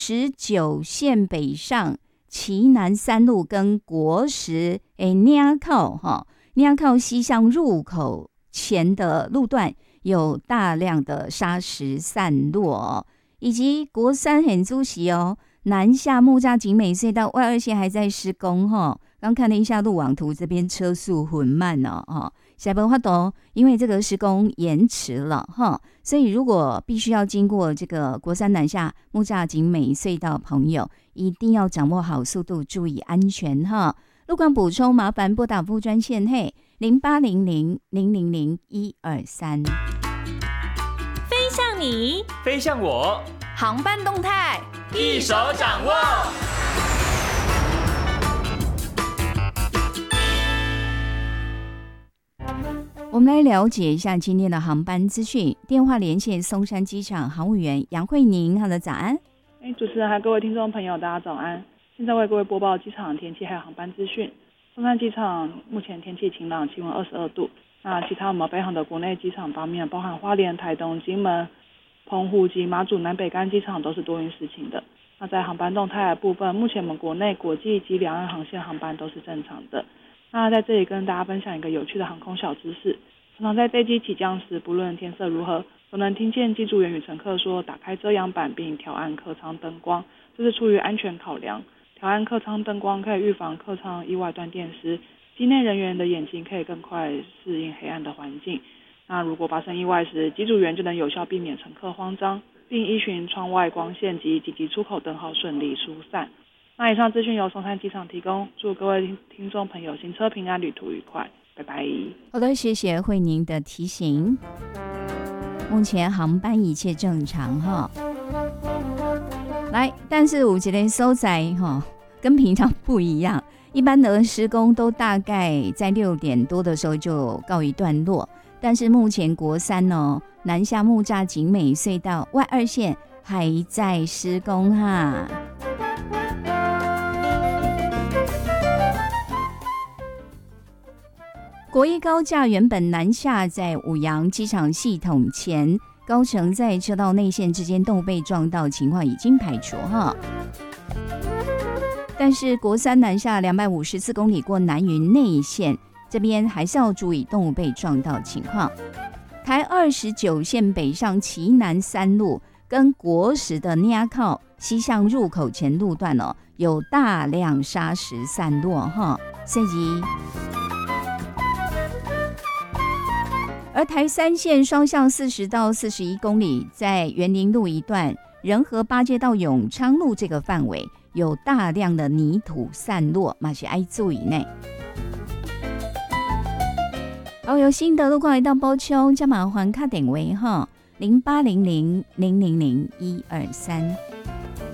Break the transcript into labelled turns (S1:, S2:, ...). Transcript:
S1: 19线北上旗南3路跟国十岭口西向入口前的路段有大量的砂石散落以及国三很主席南下木栅景美隧道外二线还在施工刚看了一下路网图，这边车速很慢下班发动，因为这个施工延迟了所以如果必须要经过这个国三南下木栅景美隧道的朋友，一定要掌握好速度，注意安全路况补充麻烦拨打副专线0800000123。
S2: 飞向你，
S3: 飞向我，
S2: 航班动态
S3: 一手掌握。
S1: 我们来了解一下今天的航班资讯。电话连线松山机场航务员杨慧宁，好的，早安。
S4: 主持人还有各位听众朋友，大家早安。现在为各位播报机场天气还有航班资讯。松山机场目前天气晴朗，气温22度。那其他我们北航的国内机场方面，包含花莲、台东、金门、澎湖及马祖南北干机场都是多云时晴的。那在航班动态的部分，目前我们国内、国际及两岸航线航班都是正常的。那在这里跟大家分享一个有趣的航空小知识。常常在飞机起降时，不论天色如何，都能听见机组员与乘客说打开遮阳板并调暗客舱灯光，这是出于安全考量。调暗客舱灯光可以预防客舱意外断电时，机内人员的眼睛可以更快适应黑暗的环境。那如果发生意外时，机组员就能有效避免乘客慌张，并依循窗外光线及紧急出口灯号顺利疏散。那以上资讯由松山机场提供，祝各位听众朋友行车平安，旅途愉快，拜拜。
S1: 好的，谢谢慧宁的提醒。目前航班一切正常来，但是有一个所在跟平常不一样，一般的施工都大概在6点多的时候就告一段落，但是目前国三南下木栅景美隧道外二线还在施工国一高架原本南下在五杨机场系统前，高层在车道内线之间动被撞到情况已经排除但是国三南下254公里过南云内线，这边还是要注意动物被撞到情况。台29线北上旗南3路跟国十的岭口西向入口前路段有大量砂石散落所以而台3线双向40到41公里，在园林路一段仁和八街到永昌路这个范围有大量的泥土散落，也是要注意呢。有新的路况来到补充，再麻烦打电话0800000123。